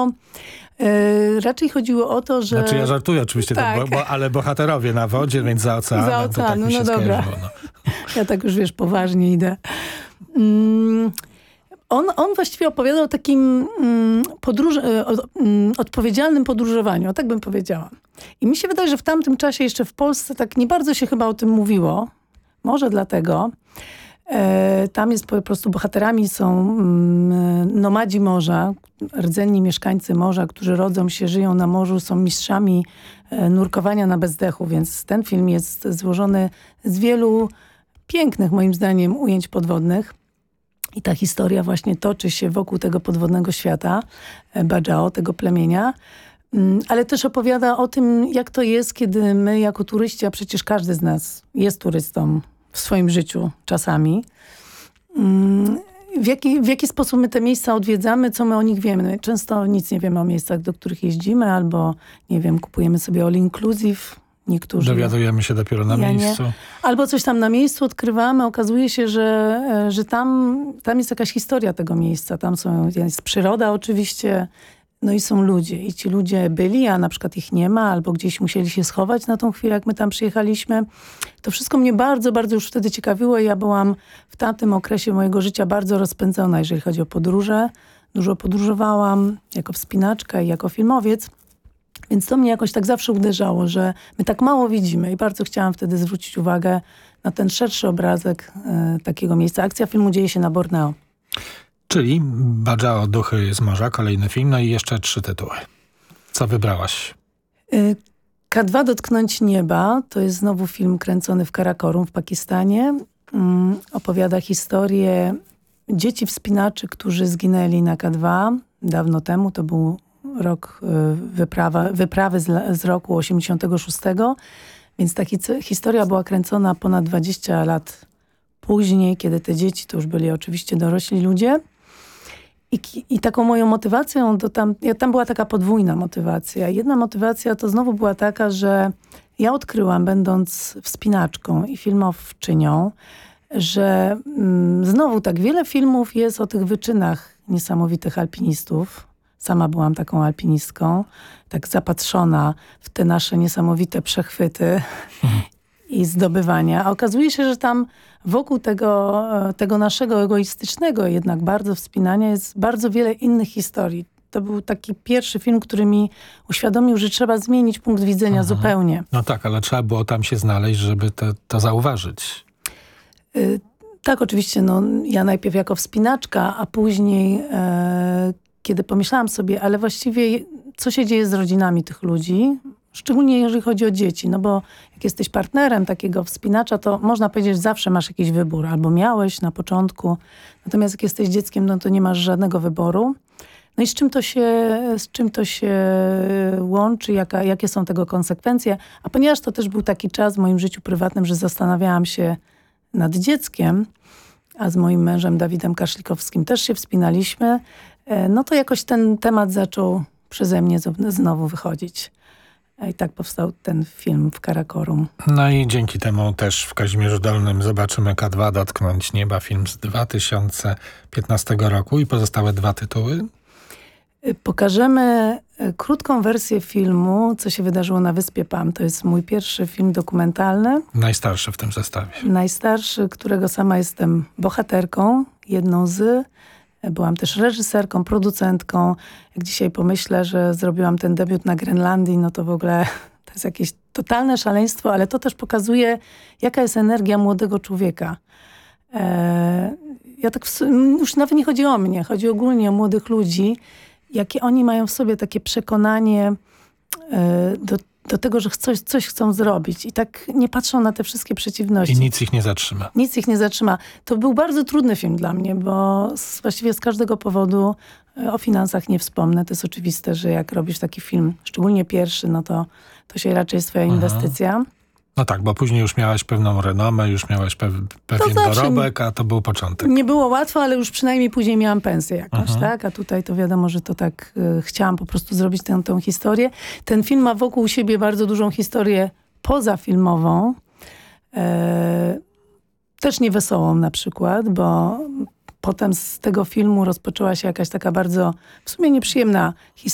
raczej chodziło o to, że... Znaczy ja żartuję oczywiście, tak. ale bohaterowie na wodzie, więc za oceanem. Za oceanu, to tak mi się dobra. skojarzyło. Ja tak już, wiesz, poważnie idę. On właściwie opowiadał o takim odpowiedzialnym podróżowaniu, tak bym powiedziała. I mi się wydaje, że w tamtym czasie jeszcze w Polsce tak nie bardzo się chyba o tym mówiło. Może dlatego. Tam jest po prostu bohaterami są nomadzi morza, rdzenni mieszkańcy morza, którzy rodzą się, żyją na morzu, są mistrzami nurkowania na bezdechu, więc ten film jest złożony z wielu pięknych, moim zdaniem, ujęć podwodnych. I ta historia właśnie toczy się wokół tego podwodnego świata, Bajao, tego plemienia. Ale też opowiada o tym, jak to jest, kiedy my jako turyści, a przecież każdy z nas jest turystą w swoim życiu czasami. W jaki sposób my te miejsca odwiedzamy, co my o nich wiemy. Często nic nie wiemy o miejscach, do których jeździmy, albo, nie wiem, kupujemy sobie all inclusive. Niektórzy. Dowiadujemy się dopiero na miejscu. Nie. Albo coś tam na miejscu odkrywamy. Okazuje się, że tam jest jakaś historia tego miejsca. Tam jest przyroda oczywiście, no i są ludzie. I ci ludzie byli, a na przykład ich nie ma, albo gdzieś musieli się schować na tą chwilę, jak my tam przyjechaliśmy. To wszystko mnie bardzo, bardzo już wtedy ciekawiło. Ja byłam w tamtym okresie mojego życia bardzo rozpędzona, jeżeli chodzi o podróże. Dużo podróżowałam jako wspinaczka i jako filmowiec. Więc to mnie jakoś tak zawsze uderzało, że my tak mało widzimy i bardzo chciałam wtedy zwrócić uwagę na ten szerszy obrazek takiego miejsca. Akcja filmu dzieje się na Borneo. Czyli Bajao, Duchy z morza, kolejny film, no i jeszcze 3 tytuły. Co wybrałaś? K2 Dotknąć nieba to jest znowu film kręcony w Karakorum w Pakistanie. Opowiada historię dzieci wspinaczy, którzy zginęli na K2 dawno temu. To był rok wyprawy z roku 86. Więc ta historia była kręcona ponad 20 lat później, kiedy te dzieci to już byli oczywiście dorośli ludzie. I taką moją motywacją, tam była taka podwójna motywacja. Jedna motywacja to znowu była taka, że ja odkryłam, będąc wspinaczką i filmowczynią, że znowu tak wiele filmów jest o tych wyczynach niesamowitych alpinistów. Sama byłam taką alpinistką, tak zapatrzona w te nasze niesamowite przechwyty i zdobywania. A okazuje się, że tam wokół tego naszego egoistycznego jednak bardzo wspinania jest bardzo wiele innych historii. To był taki pierwszy film, który mi uświadomił, że trzeba zmienić punkt widzenia zupełnie. No tak, ale trzeba było tam się znaleźć, żeby to zauważyć. Tak, oczywiście. No, ja najpierw jako wspinaczka, a później kiedy pomyślałam sobie, ale właściwie co się dzieje z rodzinami tych ludzi, szczególnie jeżeli chodzi o dzieci, no bo jak jesteś partnerem takiego wspinacza, to można powiedzieć, że zawsze masz jakiś wybór, albo miałeś na początku, natomiast jak jesteś dzieckiem, no to nie masz żadnego wyboru. No i z czym to się łączy, jakie są tego konsekwencje, a ponieważ to też był taki czas w moim życiu prywatnym, że zastanawiałam się nad dzieckiem, a z moim mężem Dawidem Kaszlikowskim też się wspinaliśmy, no to jakoś ten temat zaczął przeze mnie znowu wychodzić. I tak powstał ten film w Karakorum. No i dzięki temu też w Kazimierzu Dolnym zobaczymy K2 Dotknąć nieba, film z 2015 roku i pozostałe 2 tytuły. Pokażemy krótką wersję filmu, co się wydarzyło na Wyspie Pam. To jest mój pierwszy film dokumentalny. Najstarszy w tym zestawie. Najstarszy, którego sama jestem bohaterką, jedną z. Byłam też reżyserką, producentką. Jak dzisiaj pomyślę, że zrobiłam ten debiut na Grenlandii, no to w ogóle to jest jakieś totalne szaleństwo, ale to też pokazuje, jaka jest energia młodego człowieka. Ja tak już nawet nie chodzi o mnie, chodzi ogólnie o młodych ludzi, jakie oni mają w sobie takie przekonanie do tego, że coś chcą zrobić i tak nie patrzą na te wszystkie przeciwności. I nic ich nie zatrzyma. Nic ich nie zatrzyma. To był bardzo trudny film dla mnie, bo właściwie z każdego powodu o finansach nie wspomnę. To jest oczywiste, że jak robisz taki film, szczególnie pierwszy, no to się raczej jest twoja inwestycja. No tak, bo później już miałaś pewną renomę, już miałaś pewien dorobek, a to był początek. Nie było łatwo, ale już przynajmniej później miałam pensję jakąś, tak? A tutaj to wiadomo, że to tak chciałam po prostu zrobić tę historię. Ten film ma wokół siebie bardzo dużą historię pozafilmową. Też niewesołą na przykład, bo potem z tego filmu rozpoczęła się jakaś taka bardzo w sumie nieprzyjemna